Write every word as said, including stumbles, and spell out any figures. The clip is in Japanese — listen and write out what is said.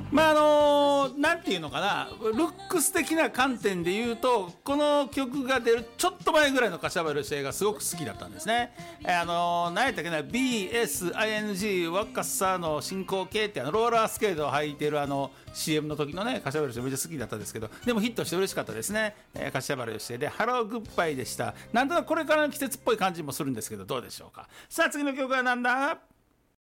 まああのー、なんていうのかな、ルックス的な観点で言うとこの曲が出るちょっと前ぐらいの柏原芳恵がすごく好きだったんですね。えー、あのー、何やったっけな ビーエスアイエヌジー 若さの進行形ってあのローラースケートを履いてるあの シーエム の時のね柏原芳恵めっちゃ好きだったんですけど、でもヒットして嬉しかったですね。えー、柏原芳恵でハローグッバイでした。なんとなくこれからの季節っぽい感じもするんですけどどうでしょうか。さあ次の曲はなんだ。